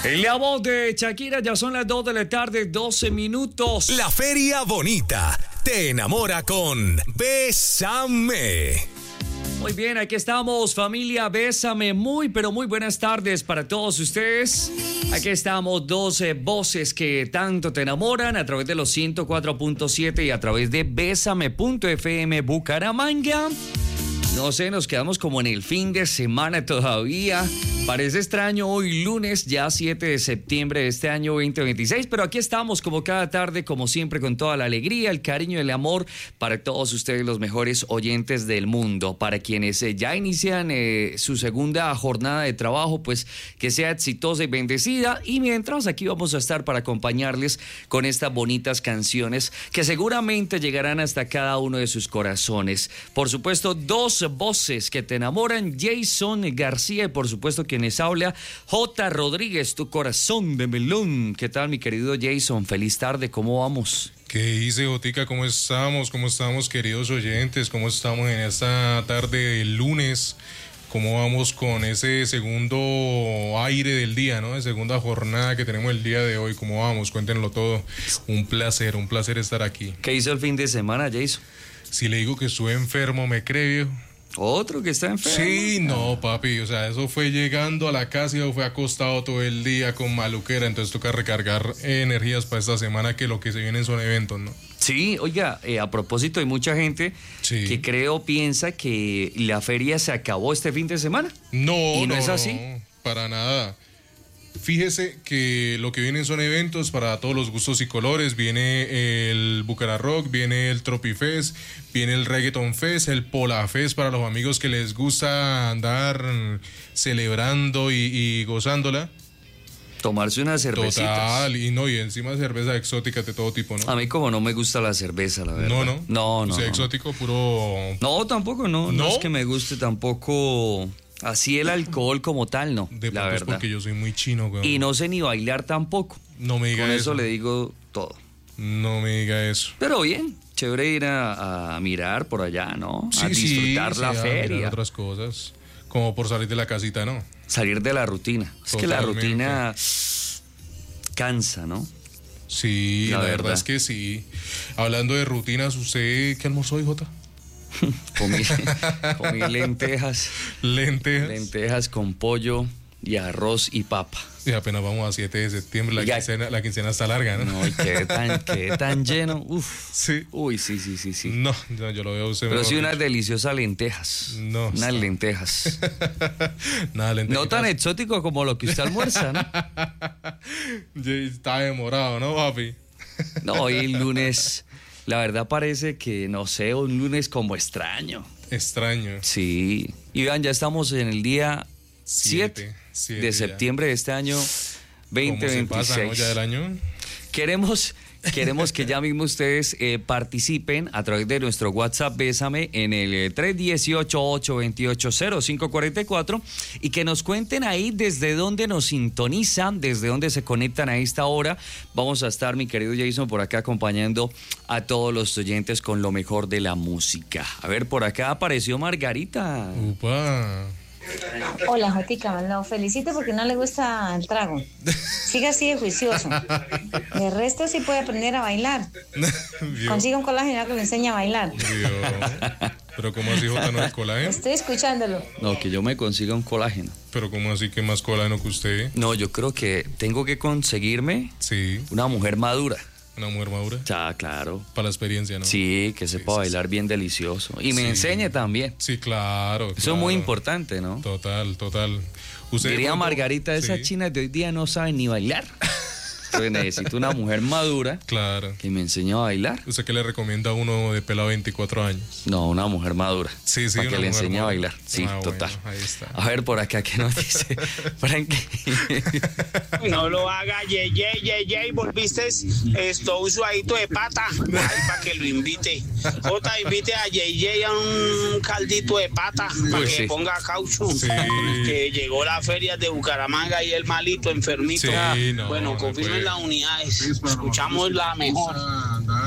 En la voz de Shakira, ya son las 2 de la tarde, 12 minutos. La Feria Bonita te enamora con Bésame. Muy bien, aquí estamos, familia Bésame. Muy, pero muy buenas tardes para todos ustedes. Aquí estamos, 12 voces que tanto te enamoran a través de los 104.7 y a través de Bésame.fm Bucaramanga. No sé, nos quedamos como en el fin de semana todavía. Parece extraño hoy lunes, ya 7 de septiembre de este año 2026, pero aquí estamos como cada tarde, como siempre, con toda la alegría, el cariño y el amor para todos ustedes, los mejores oyentes del mundo. Para quienes ya inician su segunda jornada de trabajo, pues que sea exitosa y bendecida. Y mientras, aquí vamos a estar para acompañarles con estas bonitas canciones que seguramente llegarán hasta cada uno de sus corazones. Por supuesto, dos voces que te enamoran, Jason García y por supuesto quienes habla, J. Rodríguez, tu corazón de melón. ¿Qué tal, mi querido Jason? Feliz tarde, ¿cómo vamos? ¿Qué dice, Jotica? ¿Cómo estamos? ¿Cómo estamos, queridos oyentes? ¿Cómo estamos en esta tarde de lunes? ¿Cómo vamos con ese segundo aire del día, ¿no? De segunda jornada que tenemos el día de hoy. ¿Cómo vamos? Cuéntenlo todo. Un placer estar aquí. ¿Qué hizo el fin de semana, Jason? Si le digo que estuve enfermo, ¿me cree, viejo? ¿Otro que está enfermo? Sí, no, papi, o sea, eso fue llegando a la casa y fue acostado todo el día con maluquera, entonces toca recargar energías para esta semana, que lo que se vienen son eventos, ¿no? Sí, oiga, a propósito, hay mucha gente que piensa que la feria se acabó este fin de semana. No, ¿Y no es así? No, para nada. Fíjese que lo que vienen son eventos para todos los gustos y colores. Viene el Bucara Rock, viene el Tropifest, viene el Reggaeton Fest, el Pola Fest para los amigos que les gusta andar celebrando y gozándola. Tomarse unas cervecitas. Total, y encima cerveza exótica de todo tipo, ¿no? A mí como no me gusta la cerveza, la verdad. No. O sea, exótico, puro... No, tampoco, no es que me guste tampoco... Así el alcohol como tal, no, de la verdad. Es porque yo soy muy chino, güey. Y no sé ni bailar tampoco. No me diga eso. Con eso le digo todo. No me diga eso. Pero bien, chévere ir a mirar por allá, ¿no? Sí, a disfrutar la feria. A mirar otras cosas, como por salir de la casita, ¿no? Salir de la rutina. Totalmente. Es que la rutina cansa, ¿no? Sí, la verdad es que sí. Hablando de rutinas, ¿usted qué almorzó hoy, Jota? Comí lentejas. Lentejas con pollo y arroz y papa. Y apenas vamos a 7 de septiembre, la quincena está larga, ¿no? No, y qué tan lleno. Uf. Sí. Uy, sí. No, yo lo veo a usted. Pero sí unas deliciosas lentejas. No. Unas lentejas. Nada, lentejas. No tan exótico como lo que usted almuerza, ¿no? Está demorado, ¿no, papi? No, hoy el lunes... La verdad parece que, no sé, un lunes como extraño. Extraño. Sí. Y vean, ya estamos en el día 7 de septiembre de este año 2026. ¿Cómo se pasa, no, ya del año? Queremos que ya mismo ustedes participen a través de nuestro WhatsApp Bésame en el 318-828-0544 y que nos cuenten ahí desde dónde nos sintonizan, desde dónde se conectan a esta hora. Vamos a estar, mi querido Jason, por acá acompañando a todos los oyentes con lo mejor de la música. A ver, por acá apareció Margarita. Upa. Hola, Jotica, lo felicito porque no le gusta el trago. Siga así de juicioso. De resto sí puede aprender a bailar. Consiga un colágeno que le enseñe a bailar. Pero ¿cómo así, Jota, no es colágeno? Estoy escuchándolo. No, que yo me consiga un colágeno. Pero ¿cómo así que más colágeno que usted? No, yo creo que tengo que conseguirme una mujer madura. ¿Una mujer madura? Ya, claro. Para la experiencia, ¿no? Sí, que sepa bailar bien delicioso. Y me enseñe también. Sí, claro. Eso es muy importante, ¿no? Total. Diría Margarita, esas chinas de hoy día no saben ni bailar. Entonces necesito una mujer madura. Claro. Que me enseñe a bailar. ¿Usted qué le recomienda a uno de pelado 24 años? No, una mujer madura. Sí. Para que le enseñe a bailar. Sí, total. Bueno, ahí está. A ver, por acá, ¿qué nos dice Frank? No lo haga, Yey, volviste esto usuadito de pata. Ay, para que lo invite. Jota, invite a Yey a un caldito de pata para que ponga caucho. Sí. Que llegó la feria de Bucaramanga y el malito enfermito. Sí, no, bueno, confirmen las unidades. Escuchamos la mejor.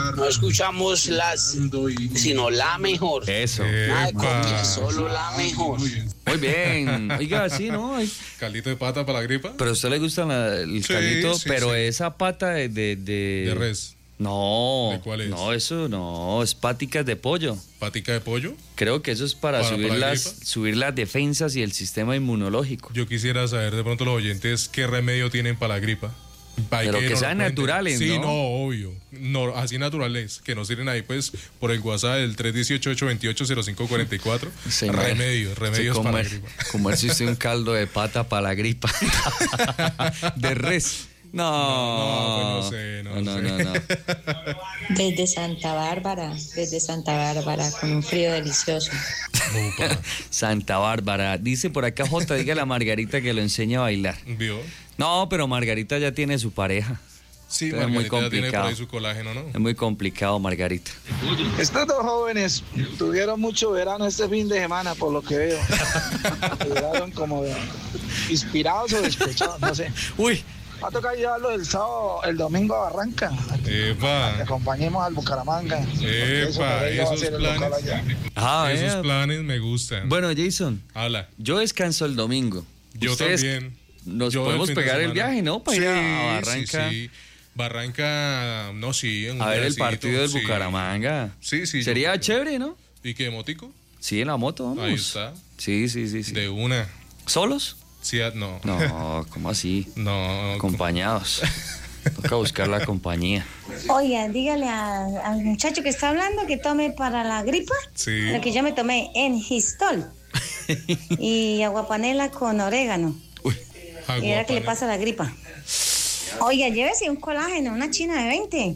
No escuchamos las, sino la mejor. Eso. Nada de copia, solo la mejor. Muy bien. Oiga, sí, ¿no? Caldito de pata para la gripa. Pero a usted le gusta el Sí, caldito, sí, pero sí. esa pata de De res. No. ¿De cuál es? No, eso no, es paticas de pollo. Patica de pollo. Creo que eso es para subir la las gripa. subir las defensas y el sistema inmunológico. Yo quisiera saber de pronto los oyentes qué remedio tienen para la gripa. Pero que nos sean lo cuenten. naturales, Sí, ¿no? no, obvio. No, así naturales. Que nos tiren ahí, pues, por el WhatsApp del 318-828-0544. Sí, madre. Remedios Sí, para la gripa. comerse usted un caldo de pata para la gripa. De res. No. No sé. No. Desde Santa Bárbara, con un frío delicioso. Upa, Santa Bárbara. Dice por acá J, dígale a Margarita que lo enseñe a bailar. ¿vio? No, pero Margarita ya tiene su pareja. Sí, Es Margarita muy ya tiene por complicado. ahí su colágeno, ¿no? Es muy complicado, Margarita. Estos dos jóvenes tuvieron mucho verano este fin de semana, por lo que veo. Llegaron como inspirados o despechados, no sé. Uy, Va a tocar llevarlo el sábado, el domingo a Barranca. Que Epa, acompañemos al Bucaramanga. Porque eso para ellos va a esos ser el local planes. allá. Esos vea. planes me gustan. Bueno, Jason, Habla. yo descanso el domingo. Yo Ustedes también. Nos Yo podemos el fin de pegar el semana. viaje, ¿no? Para ir a Barranca. Sí. Barranca, no, sí. En un A ver el viajecito, partido del sí. Bucaramanga. Sí. Sería yo- chévere, ¿no? ¿Y qué, motico? Sí, en la moto, vamos. Ahí está. Sí. De una. ¿Solos? Sí, no. No, ¿cómo así? No. Acompañados. Toca buscar la compañía. Oiga, dígale al muchacho que está hablando que tome para la gripa Sí. lo que yo me tomé en Gistol y aguapanela con orégano. Y era que le pasa la gripa. Oiga, llévese un colágeno, una china de 20.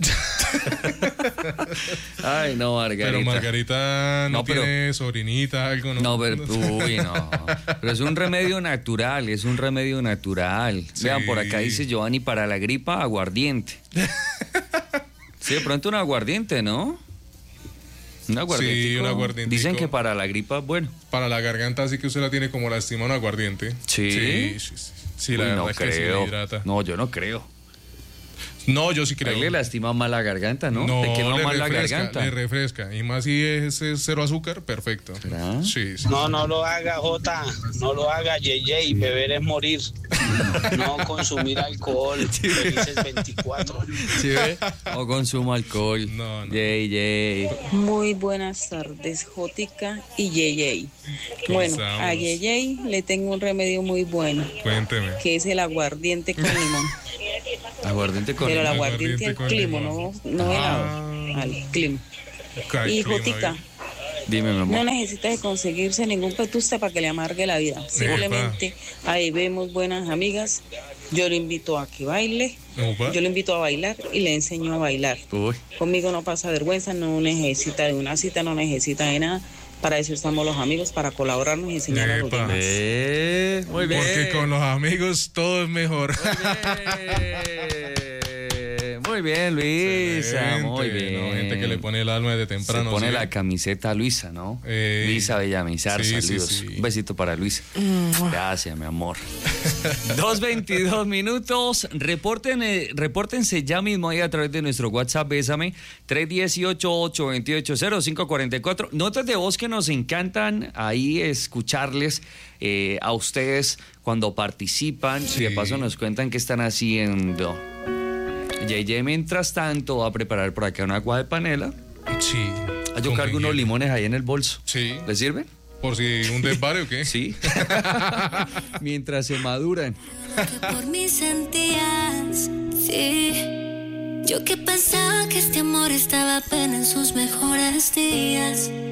Ay, no, Margarita. Pero Margarita no, No, pero- tiene sobrinita, algo, ¿no? No, pero, uy, no. Pero es un remedio natural, Sí. Vean, por acá dice Giovanni, para la gripa, aguardiente. Sí, de pronto un aguardiente, ¿no? Un aguardiente. Sí, un aguardientico. Dicen que para la gripa, bueno. Para la garganta sí que usted la tiene como lastima un aguardiente. ¿Sí? Sí, la Uy, verdad no es que sí le creo. hidrata. No, yo no creo. No, yo sí A creo. él le lastima más la garganta, ¿no? No, ¿De qué no le más la refresca, garganta? le refresca. Y más si es cero azúcar, perfecto. ¿Será? Sí. No lo haga, Jota. No lo haga, JJ. Beber es morir. No consumir alcohol. Felices 24. ¿Sí ve? O consumo alcohol. No. Yey. Muy buenas tardes, Jótica y Yeyey. Bueno, estamos? a Yeyey le tengo un remedio muy bueno, Cuénteme. que es el aguardiente con limón. Aguardiente con Pero el limón. aguardiente al con clima, limón. no helado, Ah. al clima. Cae Y clima, Jótica, bien. Dime, mi no amor. necesita de conseguirse ningún petuste para que le amargue la vida. Simplemente ahí vemos buenas amigas. Yo le invito a que baile, Upa. yo le invito a bailar y le enseño a bailar. Uy. Conmigo no pasa vergüenza, no necesita de una cita, no necesita de nada. Para eso estamos los amigos, para colaborarnos y enseñar a los Epa. demás. Muy bien. Porque con los amigos todo es mejor. Muy bien, Luisa. Excelente, Muy bien. ¿no? Gente que le pone el alma desde temprano. Se pone ¿sí? la camiseta a Luisa, ¿no? Ey. Luisa Bellamizar, Sí, saludos. sí. Un besito para Luisa. Gracias, mi amor. 2:22 minutos. Repórtense ya mismo ahí a través de nuestro WhatsApp, Bésame, 318-828-0544. Notas de voz que nos encantan ahí escucharles a ustedes cuando participan. Sí. Y de paso nos cuentan qué están haciendo. JJ, mientras tanto, va a preparar por acá una agua de panela. Sí. Yo cargo unos limones ahí en el bolso. Sí. ¿Le sirven? Por si un desvario o qué. Sí. Mientras se maduran. Que por mí sentías, sí. Yo que pensaba que este amor estaba apenas en sus mejores días.